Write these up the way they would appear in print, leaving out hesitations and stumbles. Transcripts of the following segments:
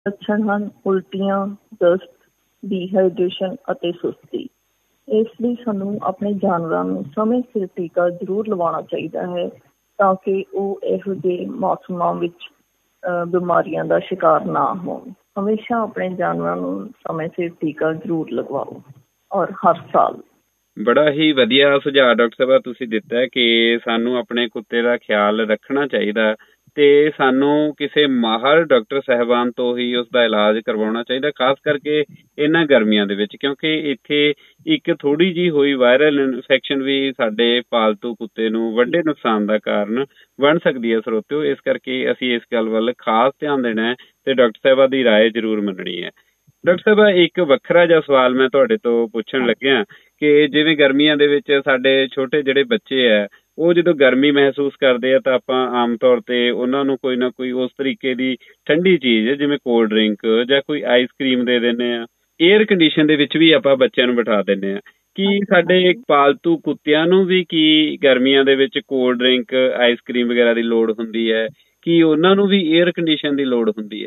ਲੱਛਣ ਹਨ ਉਲਟੀਆਂ, ਦਸਤ, ਡੀਹਾਈਡ੍ਰੇਸ਼ਨ ਅਤੇ ਸੁਸਤੀ। ਇਸ ਲਈ ਸਾਨੂੰ ਆਪਣੇ ਜਾਨਵਰਾਂ ਨੂੰ ਸਮੇਂ ਸਿਰ ਟੀਕਾ ਜ਼ਰੂਰ ਲਵਾਉਣਾ ਚਾਹੀਦਾ ਹੈ ਤਾਂ ਕਿ ਉਹ ਇਹੋ ਜਿਹੇ ਮੌਸਮਾਂ ਵਿੱਚ ਬਿਮਾਰੀਆਂ ਦਾ ਸ਼ਿਕਾਰ ਨਾ ਹੋਣ। ਹਮੇਸ਼ਾ ਆਪਣੇ ਜਾਨਵਰਾਂ ਨੂੰ ਸਮੇਂ ਸਿਰ ਟੀਕਾ ਜ਼ਰੂਰ ਲਗਵਾਓ ਔਰ ਹਰ ਸਾਲ। ਬੜਾ ਹੀ ਵਧੀਆ ਸੁਝਾਅ ਡਾਕਟਰ ਸਾਹਿਬ ਤੁਸੀਂ ਦਿੱਤਾ ਕਿ ਸਾਨੂੰ ਆਪਣੇ ਕੁੱਤੇ ਦਾ ਖਿਆਲ ਰੱਖਣਾ ਚਾਹੀਦਾ ਤੇ ਸਾਨੂੰ ਕਿਸੇ ਮਾਹਰ ਡਾਕਟਰ ਸਾਹਿਬਾਨ ਤੋਂ ਹੀ ਉਸਦਾ ਇਲਾਜ ਕਰਵਾਉਣਾ ਚਾਹੀਦਾ, ਖਾਸ ਕਰਕੇ ਇਹਨਾਂ ਗਰਮੀਆਂ ਦੇ ਵਿੱਚ, ਕਿਉਂਕਿ ਇੱਥੇ ਇੱਕ ਥੋੜ੍ਹੀ ਜਿਹੀ ਹੋਈ ਵਾਇਰਲ ਇਨਫੈਕਸ਼ਨ ਵੀ ਸਾਡੇ ਪਾਲਤੂ ਕੁੱਤੇ ਨੂੰ ਵੱਡੇ ਨੁਕਸਾਨ ਦਾ ਕਾਰਨ ਬਣ ਸਕਦੀ ਹੈ ਸਰੋਤਿਓ। ਇਸ ਕਰਕੇ ਅਸੀਂ ਇਸ ਗੱਲ ਵੱਲ ਖਾਸ ਧਿਆਨ ਦੇਣਾ ਹੈ ਤੇ ਡਾਕਟਰ ਸਾਹਿਬਾਂ ਦੀ ਰਾਏ ਜ਼ਰੂਰ ਮੰਨਣੀ ਹੈ। ਡਾਕਟਰ ਸਾਹਿਬਾ ਇੱਕ ਵੱਖਰਾ ਜਿਹਾ ਸਵਾਲ ਮੈਂ ਤੁਹਾਡੇ ਤੋਂ ਪੁੱਛਣ ਲੱਗਿਆ ਕਿ ਜਿਵੇਂ ਗਰਮੀਆਂ ਦੇ ਵਿੱਚ ਸਾਡੇ ਛੋਟੇ ਜਿਹੜੇ ਬੱਚੇ ਹੈ ਉਹ ਜਦੋਂ ਗਰਮੀ ਮਹਿਸੂਸ ਕਰਦੇ ਆ ਤਾਂ ਆਪਾਂ ਆਮ ਤੌਰ 'ਤੇ ਉਹਨਾਂ ਨੂੰ ਕੋਈ ਨਾ ਕੋਈ ਉਸ ਤਰੀਕੇ ਦੀ ਠੰਡੀ ਚੀਜ਼ ਜਿਵੇਂ ਕੋਲਡ ਡਰਿੰਕ ਜਾਂ ਕੋਈ ਆਈਸ ਕ੍ਰੀਮ ਦੇ ਦਿੰਦੇ ਹਾਂ। ਏਅਰ ਕੰਡੀਸ਼ਨ ਦੇ ਵਿੱਚ ਵੀ ਆਪਾਂ ਬੱਚਿਆਂ ਨੂੰ ਬਿਠਾ ਦਿੰਦੇ ਹਾਂ। ਕੀ ਸਾਡੇ ਪਾਲਤੂ ਕੁੱਤਿਆਂ ਨੂੰ ਵੀ ਕੀ ਗਰਮੀਆਂ ਦੇ ਵਿੱਚ ਕੋਲਡ ਡਰਿੰਕ, ਆਈਸ ਕ੍ਰੀਮ ਵਗੈਰਾ ਦੀ ਲੋੜ ਹੁੰਦੀ ਹੈ? ਕੀ ਉਹਨਾਂ ਨੂੰ ਵੀ ਏਅਰ ਕੰਡੀਸ਼ਨ ਦੀ ਲੋੜ ਹੁੰਦੀ ਹੈ?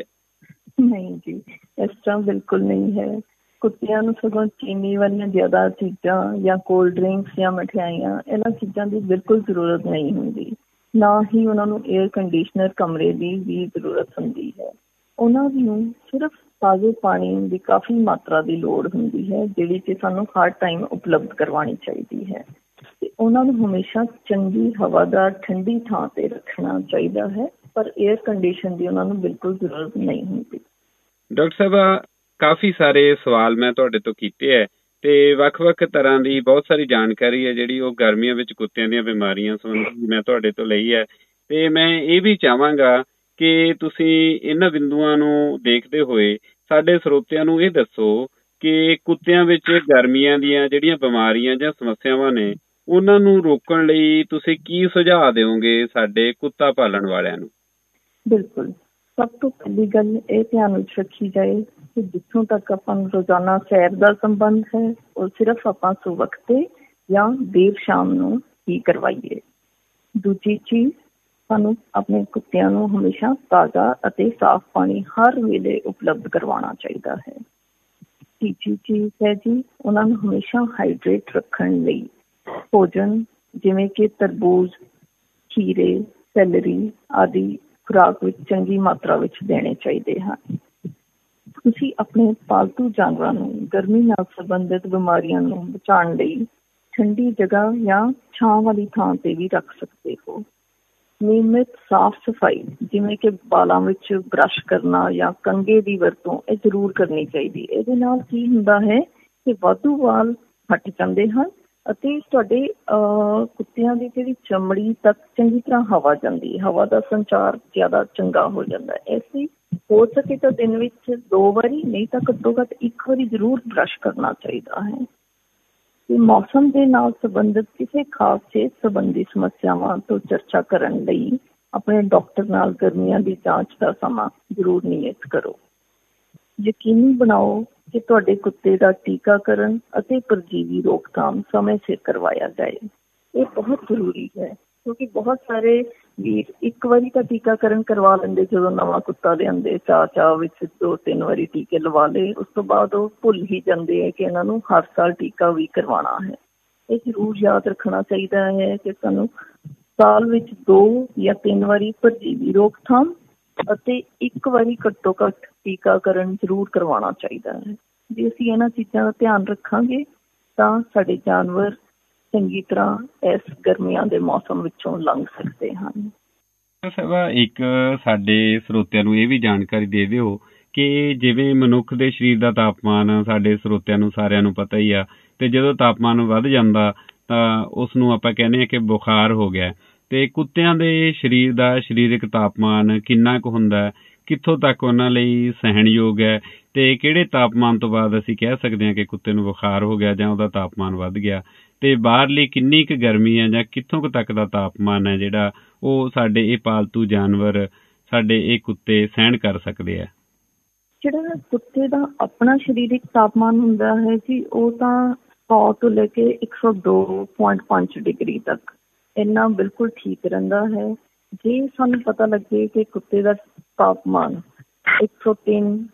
ਨਹੀਂ ਜੀ, ਇਸ ਤਰ੍ਹਾਂ ਬਿਲਕੁਲ ਨਹੀਂ ਹੈ। ਕੁੱਤਿਆਂ ਨੂੰ ਸਗੋਂ ਚੀਨੀ ਵਾਲੀਆਂ ਜ਼ਿਆਦਾ ਚੀਜ਼ਾਂ ਜਾਂ ਕੋਲਡ ਡਰਿੰਕਸ ਜਾਂ ਮਠਿਆਈਆਂ ਇਹਨਾਂ ਚੀਜ਼ਾਂ ਦੀ ਬਿਲਕੁਲ ਜ਼ਰੂਰਤ ਨਹੀਂ ਹੁੰਦੀ। ਨਾ ਹੀ ਉਹਨਾਂ ਨੂੰ ਏਅਰ ਕੰਡੀਸ਼ਨਰ ਕਮਰੇ ਦੀ ਵੀ ਜ਼ਰੂਰਤ ਹੁੰਦੀ ਹੈ। ਉਹਨਾਂ ਨੂੰ ਸਿਰਫ ਤਾਜ਼ੇ ਪਾਣੀ ਦੀ ਕਾਫੀ ਮਾਤਰਾ ਦੀ ਲੋੜ ਹੁੰਦੀ ਹੈ ਜਿਹੜੀ ਕਿ ਸਾਨੂੰ ਹਰ ਟਾਈਮ ਉਪਲਬਧ ਕਰਵਾਉਣੀ ਚਾਹੀਦੀ ਹੈ। ਅਤੇ ਉਹਨਾਂ ਨੂੰ ਹਮੇਸ਼ਾ ਚੰਗੀ ਹਵਾਦਾਰ ਠੰਡੀ ਥਾਂ 'ਤੇ ਰੱਖਣਾ ਚਾਹੀਦਾ ਹੈ, ਪਰ ਏਅਰ ਕੰਡੀਸ਼ਨ ਦੀ ਉਹਨਾਂ ਨੂੰ ਬਿਲਕੁਲ ਜ਼ਰੂਰਤ ਨਹੀਂ ਹੁੰਦੀ। ਡਾਕਟਰ ਸਾਹਿਬ ਕਾਫੀ ਸਾਰੇ ਸਵਾਲ ਮੈਂ ਤੁਹਾਡੇ ਤੋਂ ਕੀਤੇ ਹੈ ਤੇ ਵੱਖ-ਵੱਖ ਤਰ੍ਹਾਂ ਦੀ ਬਹੁਤ ਸਾਰੀ ਜਾਣਕਾਰੀ ਹੈ ਜਿਹੜੀ ਉਹ ਗਰਮੀਆਂ ਵਿੱਚ ਕੁੱਤਿਆਂ ਦੀਆਂ ਬਿਮਾਰੀਆਂ ਸੰਬੰਧੀ ਮੈਂ ਤੁਹਾਡੇ ਤੋਂ ਲਈ ਹੈ। ਤੇ ਮੈਂ ਇਹ ਵੀ ਚਾਹਾਂਗਾ ਕਿ ਤੁਸੀਂ ਇਹਨਾਂ ਬਿੰਦੂਆਂ ਨੂੰ ਦੇਖਦੇ ਹੋਏ ਸਾਡੇ ਸਰੋਤਿਆਂ ਨੂੰ ਇਹ ਦੱਸੋ ਕਿ ਕੁੱਤਿਆਂ ਵਿੱਚ ਗਰਮੀਆਂ ਦੀਆਂ ਜਿਹੜੀਆਂ ਬਿਮਾਰੀਆਂ ਜਾਂ ਸਮੱਸਿਆਵਾਂ ਨੇ ਉਹਨਾਂ ਨੂੰ ਰੋਕਣ ਲਈ ਤੁਸੀਂ ਕੀ ਸੁਝਾਅ ਦਿਓਗੇ ਸਾਡੇ ਕੁੱਤਾ ਪਾਲਣ ਵਾਲਿਆਂ ਨੂੰ? ਬਿਲਕੁਲ, ਸਭ ਤੋਂ ਪਹਿਲੀ ਗੱਲ ਇਹ ਧਿਆਨ ਵਿੱਚ ਰੱਖੀ ਜਾਏ ਕਿ ਜਿੱਥੋਂ ਤੱਕ ਆਪਾਂ ਨੂੰ ਰੋਜ਼ਾਨਾ ਸੈਰ ਦਾ ਸੰਬੰਧ ਹੈ ਉਹ ਸਿਰਫ ਆਪਾਂ ਸੁਵਖਤੇ ਜਾਂ ਦੇਰ ਸ਼ਾਮ ਨੂੰ ਹੀ ਕਰਵਾਈਏ। ਦੂਜੀ ਚੀਜ਼, ਸਾਨੂੰ ਆਪਣੇ ਕੁੱਤਿਆਂ ਨੂੰ ਹਮੇਸ਼ਾ ਤਾਜ਼ਾ ਅਤੇ ਸਾਫ਼ ਪਾਣੀ ਹਰ ਵੇਲੇ ਉਪਲਬਧ ਕਰਵਾਉਣਾ ਚਾਹੀਦਾ ਹੈ। ਤੀਜੀ ਚੀਜ਼ ਹੈ ਜੀ, ਉਹਨਾਂ ਨੂੰ ਹਮੇਸ਼ਾ ਹਾਈਡਰੇਟ ਰੱਖਣ ਲਈ ਭੋਜਨ ਜਿਵੇਂ ਕਿ ਤਰਬੂਜ਼, ਖੀਰੇ, ਸੈਲਰੀ ਆਦਿ ਖੁਰਾਕ ਵਿੱਚ ਚੰਗੀ ਮਾਤਰਾ ਵਿੱਚ ਦੇਣੇ ਚਾਹੀਦੇ ਹਨ। ਤੁਸੀਂ ਆਪਣੇ ਪਾਲਤੂ ਜਾਨਵਰਾਂ ਨੂੰ ਗਰਮੀ ਨਾਲ ਸੰਬੰਧਿਤ ਬਿਮਾਰੀਆਂ ਨੂੰ ਬਚਾਉਣ ਲਈ ਠੰਡੀ ਜਗ੍ਹਾ ਜਾਂ ਛਾਂ ਵਾਲੀ ਥਾਂ 'ਤੇ ਵੀ ਰੱਖ ਸਕਦੇ ਹੋ। ਨਿਯਮਿਤ ਸਾਫ਼ ਸਫਾਈ ਜਿਵੇਂ ਕਿ ਬਾਲਾਂ ਵਿੱਚ ਬਰੱਸ਼ ਕਰਨਾ ਜਾਂ ਕੰਘੇ ਦੀ ਵਰਤੋਂ ਇਹ ਜ਼ਰੂਰ ਕਰਨੀ ਚਾਹੀਦੀ। ਇਹਦੇ ਨਾਲ ਕੀ ਹੁੰਦਾ ਹੈ ਕਿ ਵਾਧੂ ਵਾਲ ਹਟ ਜਾਂਦੇ ਹਨ ਅਤੇ ਤੁਹਾਡੇ ਕੁੱਤਿਆਂ ਦੀ ਜਿਹੜੀ ਚਮੜੀ ਤੱਕ ਚੰਗੀ ਤਰ੍ਹਾਂ ਹਵਾ ਜਾਂਦੀ ਹੈ, ਹਵਾ ਦਾ ਸੰਚਾਰ ਜ਼ਿਆਦਾ ਚੰਗਾ ਹੋ ਜਾਂਦਾ ਹੈ। ਇਸ ਲਈ ਹੋ ਸਕੇ ਤਾਂ ਦਿਨ ਵਿੱਚ 2 ਵਾਰੀ, ਨਹੀਂ ਤਾਂ ਘੱਟੋ ਘੱਟ 1 ਵਾਰੀ ਜ਼ਰੂਰ ਬਰੱਸ਼ ਕਰਨਾ ਚਾਹੀਦਾ ਹੈ। ਅਤੇ ਮੌਸਮ ਦੇ ਨਾਲ ਸੰਬੰਧਿਤ ਕਿਸੇ ਖਾਸ ਸਿਹਤ ਸੰਬੰਧੀ ਸਮੱਸਿਆਵਾਂ ਤੋਂ ਚਰਚਾ ਕਰਨ ਲਈ ਆਪਣੇ ਡਾਕਟਰ ਨਾਲ ਗਰਮੀਆਂ ਦੀ ਜਾਂਚ ਦਾ ਸਮਾਂ ਜ਼ਰੂਰ ਨਿਯਤ ਕਰੋ। ਯਕੀਨੀ ਬਣਾਓ ਕਿ ਤੁਹਾਡੇ ਕੁੱਤੇ ਦਾ ਟੀਕਾਕਰਨ ਅਤੇ ਪਰਜੀਵੀ ਰੋਕਥਾਮ ਸਮੇਂ ਸਿਰ ਕਰਵਾਇਆ ਜਾਏ। ਇਹ ਬਹੁਤ ਜ਼ਰੂਰੀ ਹੈ ਕਿਉਂਕਿ ਬਹੁਤ ਸਾਰੇ ਵੀਰ 1 ਵਾਰੀ ਤਾਂ ਟੀਕਾਕਰਨ ਕਰਵਾ ਲੈਂਦੇ, ਜਦੋਂ ਨਵਾਂ ਕੁੱਤਾ ਲਿਆਉਂਦੇ ਚਾਅ ਵਿੱਚ 2-3 ਵਾਰੀ ਟੀਕੇ ਲਵਾ ਲਏ, ਉਸ ਤੋਂ ਬਾਅਦ ਉਹ ਭੁੱਲ ਹੀ ਜਾਂਦੇ ਹੈ ਕਿ ਇਹਨਾਂ ਨੂੰ ਹਰ ਸਾਲ ਟੀਕਾ ਵੀ ਕਰਵਾਉਣਾ ਹੈ। ਇਹ ਜ਼ਰੂਰ ਯਾਦ ਰੱਖਣਾ ਚਾਹੀਦਾ ਹੈ ਕਿ ਸਾਨੂੰ ਸਾਲ ਵਿੱਚ 2 ਜਾਂ 3 ਵਾਰੀ ਪਰਜੀਵੀ ਰੋਕਥਾਮ ਅਤੇ 1 ਵਾਰੀ ਘੱਟੋ ਘੱਟ ਟੀਕਾਕਰਨ ਜ਼ਰੂਰ ਕਰਵਾਉਣਾ ਚਾਹੀਦਾ ਹੈ। ਜੇ ਅਸੀਂ ਇਹਨਾਂ ਚੀਜ਼ਾਂ ਦਾ ਧਿਆਨ ਰੱਖਾਂਗੇ ਤਾਂ ਸਾਡੇ ਜਾਨਵਰ ਚੰਗੀ ਤਰ੍ਹਾਂ ਇਸ ਗਰਮੀਆਂ ਦੇ ਮੌਸਮ ਵਿੱਚੋਂ ਲੰਘ ਸਕਦੇ ਹਨ। ਇੱਕ ਸਾਡੇ ਸਰੋਤਿਆਂ ਨੂੰ ਇਹ ਵੀ ਜਾਣਕਾਰੀ ਦੇ ਦਿਓ ਕਿ ਜਿਵੇਂ ਮਨੁੱਖ ਦੇ ਸਰੀਰ ਦਾ ਤਾਪਮਾਨ ਸਾਡੇ ਸਰੋਤਿਆਂ ਨੂੰ ਸਾਰਿਆਂ ਨੂੰ ਪਤਾ ਹੀ ਆ, ਤੇ ਜਦੋਂ ਤਾਪਮਾਨ ਵੱਧ ਜਾਂਦਾ ਤਾਂ ਉਸ ਨੂੰ ਆਪਾਂ ਕਹਿੰਦੇ ਹਾਂ ਕਿ ਬੁਖਾਰ ਹੋ ਗਿਆ। ਤੇ ਕੁੱਤਿਆਂ ਦੇ ਸਰੀਰ ਦਾ ਸਰੀਰਕ ਤਾਪਮਾਨ ਕਿੰਨਾ ਕੁ ਹੁੰਦਾ, ਕਿੱਥੋਂ ਤੱਕ ਉਹਨਾਂ ਲਈ ਸਹਿਣਯੋਗ ਹੈ, ਤੇ ਕਿਹੜੇ ਤਾਪਮਾਨ ਤੋਂ ਬਾਅਦ ਅਸੀਂ ਕਹਿ ਸਕਦੇ ਹਾਂ ਕਿ ਕੁੱਤੇ ਨੂੰ ਬੁਖਾਰ ਹੋ ਗਿਆ ਜਾਂ ਉਹਦਾ ਤਾਪਮਾਨ ਵੱਧ ਗਿਆ, ਤੇ ਬਾਹਰਲੀ ਕਿੰਨੀ ਕੁ ਗਰਮੀ ਹੈ ਜਾਂ ਕਿੱਥੋਂ ਕੁ ਤੱਕ ਦਾ ਤਾਪਮਾਨ ਹੈ ਜਿਹੜਾ ਉਹ ਸਾਡੇ ਇਹ ਪਾਲਤੂ ਜਾਨਵਰ, ਸਾਡੇ ਇਹ ਕੁੱਤੇ ਸਹਿਣ ਕਰ ਸਕਦੇ ਆ? ਜਿਹੜਾ ਕੁੱਤੇ ਦਾ ਆਪਣਾ ਸਰੀਰਕ ਤਾਪਮਾਨ ਹੁੰਦਾ ਹੈ ਜੀ, ਉਹ ਤਾਂ 100 ਤੋਂ ਲੈ ਕੇ 102.5 ਡਿਗਰੀ ਤੱਕ ਇੰਨਾ ਬਿਲਕੁਲ ਠੀਕ ਰਹਿੰਦਾ ਹੈ। ਜੇ ਸਾਨੂੰ ਪਤਾ ਲੱਗੇ ਕਿ ਕੁੱਤੇ ਦਾ ਤਾਪਮਾਨ 103